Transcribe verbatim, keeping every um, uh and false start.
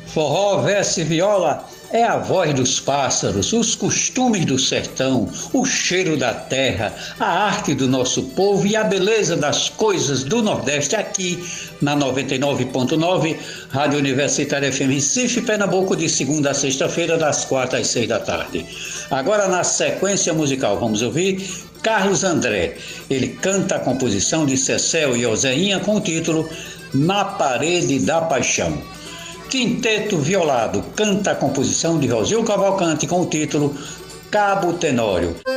Forró, verso e viola é a voz dos pássaros, os costumes do sertão, o cheiro da terra, a arte do nosso povo e a beleza das coisas do Nordeste aqui na noventa e nove ponto nove, Rádio Universitária F M Recife, Pernambuco, de segunda a sexta-feira, das quatro às seis da tarde. Agora, na sequência musical, vamos ouvir Carlos André. Ele canta a composição de Cecel e Ozeinha com o título Na Parede da Paixão. Quinteto Violado canta a composição de Rosil Cavalcante com o título Cabo Tenório.